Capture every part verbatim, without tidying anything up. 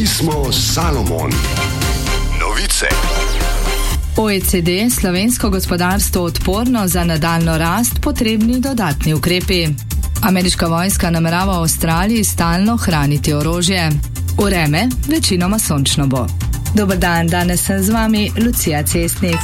Pismo Salomon. Novice. O E C D, slovensko gospodarstvo odporno, za nadaljno rast potrebni dodatni ukrepi. Ameriška vojska namerava v Avstraliji stalno hraniti orožje. Vreme večinoma sončno bo. Dober dan, danes sem z vami Lucija Cestnik.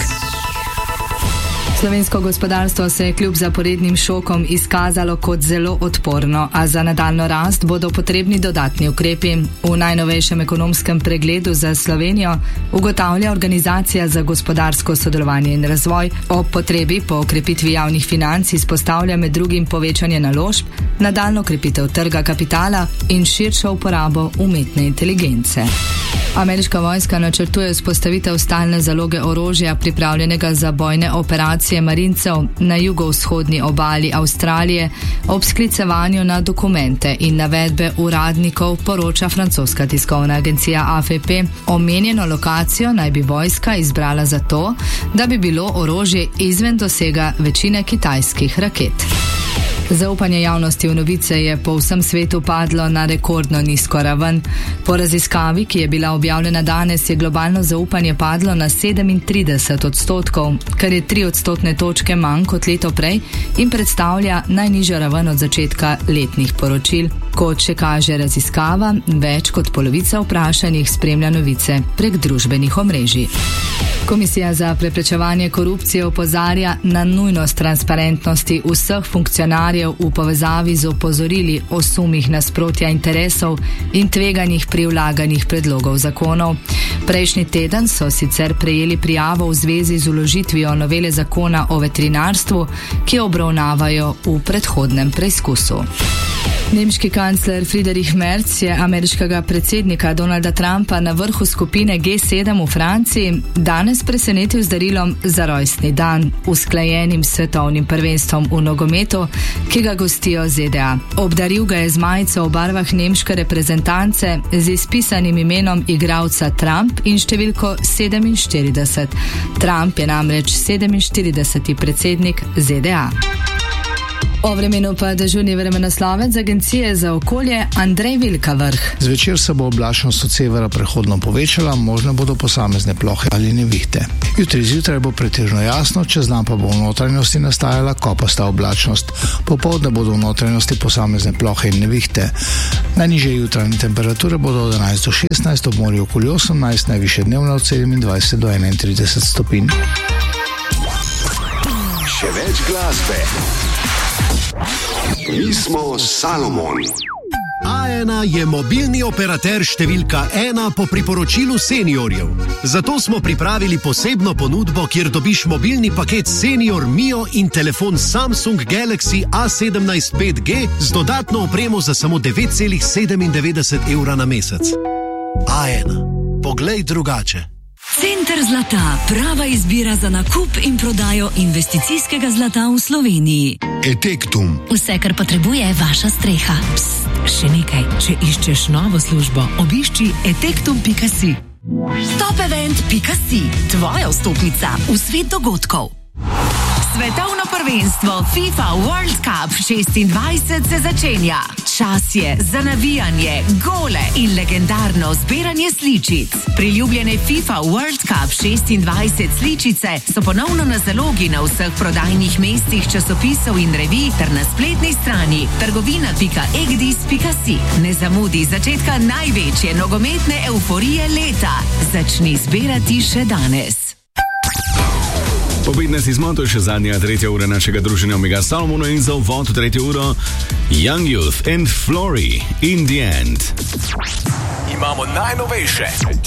Slovensko gospodarstvo se je kljub zaporednim šokom izkazalo kot zelo odporno, a za nadaljno rast bodo potrebni dodatni ukrepi. V najnovejšem ekonomskem pregledu za Slovenijo ugotavlja Organizacija za gospodarsko sodelovanje in razvoj. Ob potrebi po okrepitvi javnih financ izpostavlja med drugim povečanje naložb, nadaljno krepitev trga kapitala in širšo uporabo umetne inteligence. Ameriška vojska načrtuje vzpostavitev stalne zaloge orožja, pripravljenega za bojne operacije marincev na jugovzhodni obali Avstralije, ob sklicevanju na dokumente in navedbe uradnikov, poroča francoska tiskovna agencija A F P. Omenjeno lokacijo naj bi vojska izbrala zato, da bi bilo orožje izven dosega večine kitajskih raket. Zaupanje javnosti v novice je po vsem svetu padlo na rekordno nizko raven. Po raziskavi, ki je bila objavljena danes, je globalno zaupanje padlo na sedemintrideset odstotkov, kar je tri odstotne točke manj kot leto prej in predstavlja najnižjo raven od začetka letnih poročil. Kot še kaže raziskava, več kot polovica vprašanih spremlja novice prek družbenih omrežij. Komisija za preprečevanje korupcije opozarja na nujnost transparentnosti vseh funkcionarjev v povezavi z opozorili o sumih nasprotja interesov in tveganjih pri vlaganjih predlogov zakonov. Prejšnji teden so sicer prejeli prijavo v zvezi z vložitvijo novele zakona o veterinarstvu, ki jo obravnavajo v predhodnem preizkusu. Nemški kancler Friedrich Merz je ameriškega predsednika Donalda Trumpa na vrhu skupine G sedem v Franciji danes presenetil z darilom za rojstni dan, usklajenim svetovnim prvenstvom v nogometu, ki ga gostijo Z D A. Obdaril ga je z majico v barvah nemške reprezentance z izpisanim imenom igralca Trump in številko sedeminštirideset. Trump je namreč sedeminštirideseti predsednik Z D A. O vremenu pa dežurni vremenoslovec Agencije za okolje Andrej Vilkavrh. Zvečer se bo oblačnost od severa prehodno povečala, možne bodo posamezne plohe ali nevihte. Jutri zjutraj bo pretežno jasno, čez dan pa bo v notranjosti nastajala kopasta oblačnost. Popoldne bodo v notranjosti posamezne plohe in nevihte. Najnižje jutranje temperature bodo od enajst do šestnajst, ob morju okoli osemnajst, najvišje dnevne od sedemindvajset do enaintrideset stopinj. Še več glasbe. Pismo Salomon. A ena je mobilni operater številka ena po priporočilu seniorjev. Zato smo pripravili posebno ponudbo, kjer dobiš mobilni paket Senior Mio in telefon Samsung Galaxy A sedemnajst pet G z dodatno opremo za samo devet celih sedemindevetdeset evra na mesec. A ena. Poglej drugače. Center zlata, prava izbira za nakup in prodajo investicijskega zlata v Sloveniji. Etektum. Vse, kar potrebuje vaša streha. Psst, še nekaj, če iščeš novo službo, obišči etektum pika si. Topevent pika si, tvoja vstopnica v svet dogodkov. Svetovno prvenstvo FIFA World Cup šestindvajset se začenja. Čas je za navijanje, gole in legendarno zbiranje sličic. Priljubljene FIFA World Cup šestindvajset sličice so ponovno na zalogi na vseh prodajnih mestih časopisov in revij ter na spletni strani trgovina pika egdis pika si. Ne zamudi začetka največje nogometne euforije leta. Začni zbirati še danes. Po petnajsti smo, to je še zadnja, tretja ura našega druženja Omega Salomonu in za uvod v tretjo uro Young Youth and Flory, In the End. Imamo najnovejše.